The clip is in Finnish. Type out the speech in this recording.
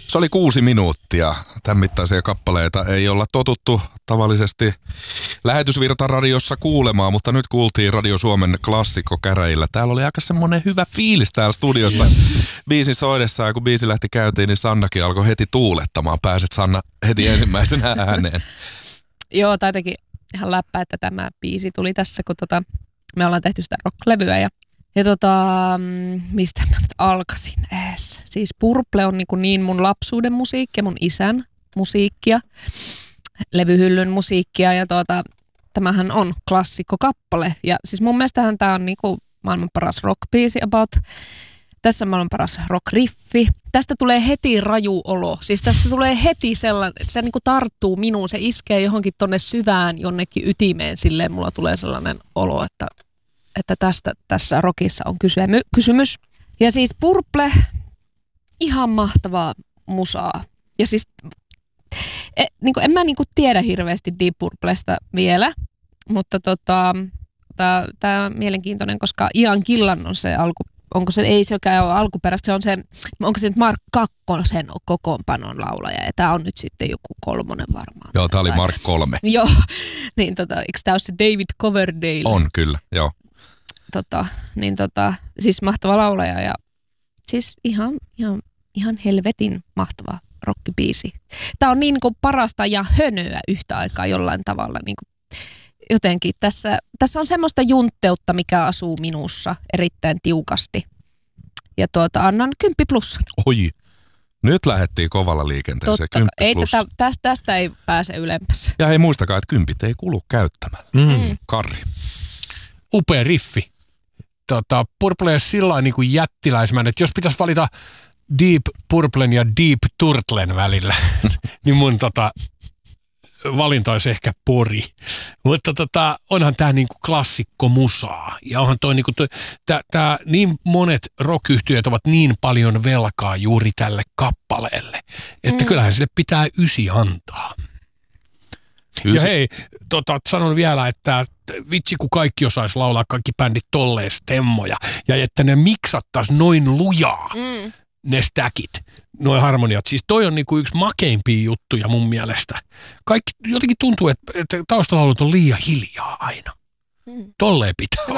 Se oli 6 minuuttia. Tämän mittaisia kappaleita ei olla totuttu tavallisesti lähetysvirtaradiossa kuulemaan, mutta nyt kuultiin Radio Suomen klassikkokäräjillä. Täällä oli aika semmoinen hyvä fiilis täällä studiossa biisin soidessa, ja kun biisi lähti käyntiin, niin Sannakin alkoi heti tuulettamaan. Pääset Sanna heti ensimmäisenä ääneen. Joo, tai jotenkin ihan läppä, että tämä biisi tuli tässä, kun me ollaan tehty sitä rock-levyä ja mistä mä nyt alkaisin ees. Siis Purple on niin mun lapsuuden musiikkia, mun isän musiikkia, levyhyllyn musiikkia ja tämähän on klassikkokappale. Ja siis mun mielestähän tää on maailman paras rock-biisi about. Tässä on maailman paras rock-riffi. Tästä tulee heti raju olo. Siis tästä tulee heti sellainen, että se tarttuu minuun. Se iskee johonkin tonne syvään jonnekin ytimeen. Silleen mulla tulee sellainen olo, että tässä rockissa on kysymys. Ja siis Purple, ihan mahtavaa musaa. Ja siis en mä tiedä hirveästi Deep Purplesta vielä, mutta tää on mielenkiintoinen, koska Ian Gillan on se onko se, ei sekään ole alkuperäistä, se on se, onko se nyt Mark Kakkosen kokoonpanon laulaja, ja tää on nyt sitten joku 3 varmaan. Joo, tää oli Mark 3. Joo, niin eikö tää ole se David Coverdale? On, kyllä, joo. Siis mahtava laulaja ja siis ihan helvetin mahtava rockibiisi. Tää on niin parasta ja hönöä yhtä aikaa jollain tavalla jotenkin. Tässä on semmoista juntteutta, mikä asuu minussa erittäin tiukasti. Ja annan 10+. Oi, nyt lähdettiin kovalla liikenteeseen. Totta, ei tästä ei pääse ylempäs. Ja hei, muistakaa, että 10 ei kulu käyttämällä. Karri. Upea riffi. Purple on sillain jättiläismäinen, että jos pitäisi valita Deep Purplen ja Deep Turtlen välillä, niin mun valinta olisi ehkä Pori. Mutta onhan tää klassikko musaa. Ja onhan toi tää niin monet rock-yhtiöt ovat niin paljon velkaa juuri tälle kappaleelle, että kyllähän sille pitää 9 antaa. Ja hei, sanon vielä, että vitsi kun kaikki osaisi laulaa, kaikki bändit tolleen stemmoja, ja että ne miksattaisi noin lujaa, ne stäkit, noin harmoniat. Siis toi on yksi makeimpia juttuja mun mielestä. Kaikki jotenkin tuntuu, että taustalaulut on liian hiljaa aina. Tolleen pitää